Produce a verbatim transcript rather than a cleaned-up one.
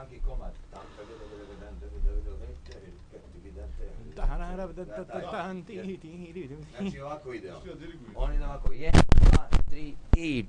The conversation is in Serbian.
Funky Combat. Znači ovako ide on. On ide ovako, jedan, dva, tri i...